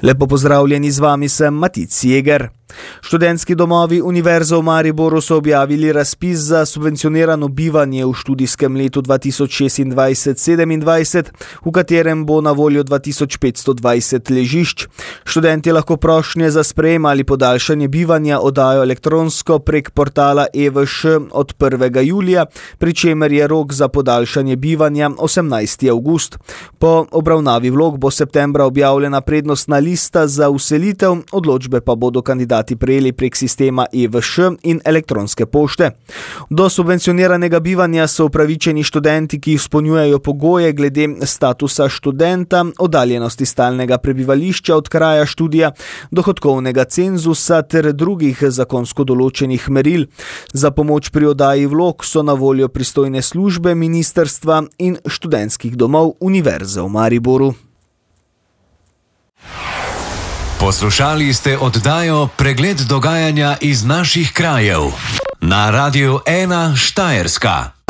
Lepo pozdravljeni, z vami sem Matic Jeger. Študentski domovi Univerze v Mariboru so objavili razpis za subvencionirano bivanje v študijskem letu 2026-27, v katerem bo na voljo 2520 ležišč. Študenti lahko prošnje za sprejem ali podaljšanje bivanja oddajo elektronsko prek portala EVŠ od 1. julija, pri čemer je rok za podaljšanje bivanja 18. avgust. Po obravnavi vlog bo septembra objavljena prednostna lista za vselitev, odločbe pa bodo kandidati prejeli prek sistema EVŠ in elektronske pošte. Do subvencioniranega bivanja so upravičeni študenti, ki izpolnjujejo pogoje glede statusa študenta, oddaljenosti stalnega prebivališča od kraja študija, dohodkovnega cenzusa ter drugih zakonsko določenih meril. Za pomoč pri oddaji vlog so na voljo pristojne službe ministrstva in študentskih domov Univerze v Mariboru. Poslušali ste oddajo Pregled dogajanja iz naših krajev na Radiu 1 Štajerska.